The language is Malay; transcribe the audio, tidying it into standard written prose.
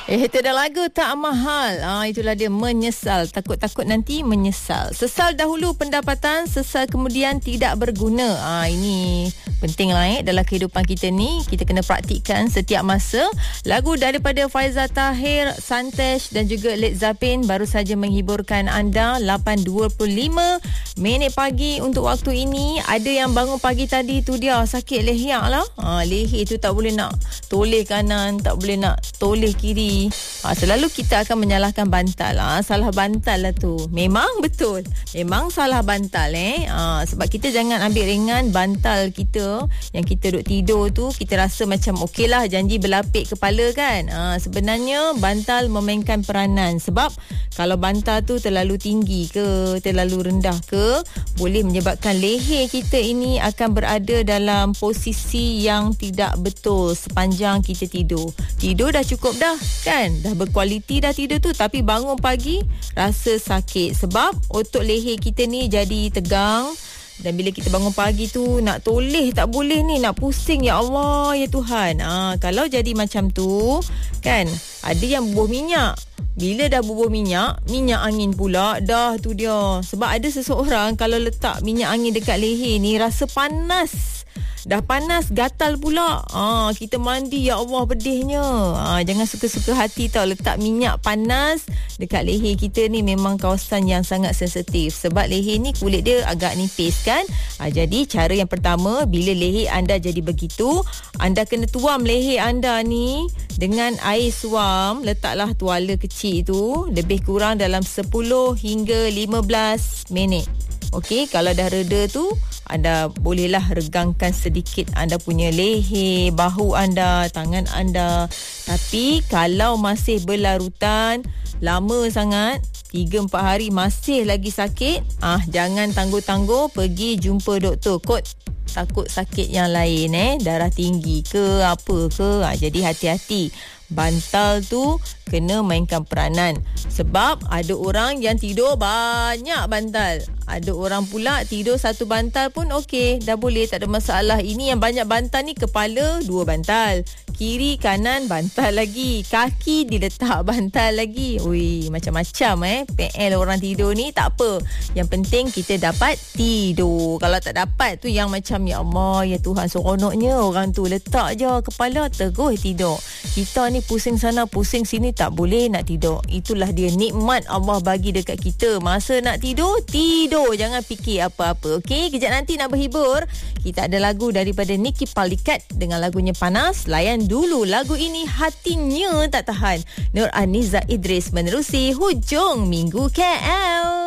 Itu dah lagu tak mahal. Itulah dia, menyesal. Takut-takut nanti menyesal. Sesal dahulu pendapatan, sesal kemudian tidak berguna. Ini penting lah dalam kehidupan kita ni. Kita kena praktikkan setiap masa. Lagu daripada Faizal Tahir, Santesh dan juga Led Zeppelin baru saja menghiburkan anda. 8.25 minit pagi untuk waktu ini. Ada yang bangun pagi tadi tu dia sakit leher lah. Leher tu tak boleh nak toleh kanan, tak boleh nak toleh kiri. Selalu kita akan menyalahkan bantal. Salah bantal lah tu. Memang betul. Memang salah bantal sebab kita jangan ambil ringan bantal kita yang kita duduk tidur tu. Kita rasa macam okey lah, janji berlapik kepala kan. Sebenarnya bantal memainkan peranan. Sebab kalau bantal tu terlalu tinggi ke, terlalu rendah ke, boleh menyebabkan leher kita ini akan berada dalam posisi yang tidak betul sepanjang kita tidur. Tidur dah cukup dah kan, dah berkualiti dah tidur tu, tapi bangun pagi rasa sakit sebab otot leher kita ni jadi tegang. Dan bila kita bangun pagi tu nak toleh tak boleh ni, nak pusing, ya Allah ya Tuhan. Kalau jadi macam tu kan, ada yang bubuh minyak. Bila dah bubuh minyak angin pula, dah tu dia. Sebab ada seseorang kalau letak minyak angin dekat leher ni rasa panas. Dah panas, gatal pula. Kita mandi, ya Allah pedihnya. Jangan suka-suka hati tau letak minyak panas dekat leher kita ni. Memang kawasan yang sangat sensitif. Sebab leher ni kulit dia agak nipis kan. Jadi cara yang pertama, bila leher anda jadi begitu, anda kena tuam leher anda ni dengan air suam. Letaklah tuala kecil tu lebih kurang dalam 10 hingga 15 minit. Okey, kalau dah reda tu, anda bolehlah regangkan sedikit anda punya leher, bahu anda, tangan anda. Tapi kalau masih berlarutan, lama sangat, 3-4 hari masih lagi sakit, jangan tangguh-tangguh, pergi jumpa doktor. Kot takut sakit yang lain, darah tinggi ke apa ke. Jadi hati-hati. Bantal tu kena mainkan peranan. Sebab ada orang yang tidur banyak bantal. Ada orang pula tidur satu bantal pun okey, dah boleh, tak ada masalah. Ini yang banyak bantal ni, kepala 2 bantal, kiri kanan bantal lagi, kaki diletak bantal lagi. Ui, macam-macam PL orang tidur ni. Tak apa, yang penting kita dapat tidur. Kalau tak dapat tu yang macam, ya Allah ya Tuhan, seronoknya orang tu letak je kepala terus tidur. Kita ni pusing sana pusing sini, tak boleh nak tidur. Itulah dia nikmat Allah bagi dekat kita. Masa nak tidur, jangan fikir apa-apa. Okey, kejap nanti nak berhibur. Kita ada lagu daripada Nicky Palikat dengan lagunya Panas. Layan dulu lagu ini, Hatinya Tak Tahan. Nur Aniza Idris menerusi Hujung Minggu KL.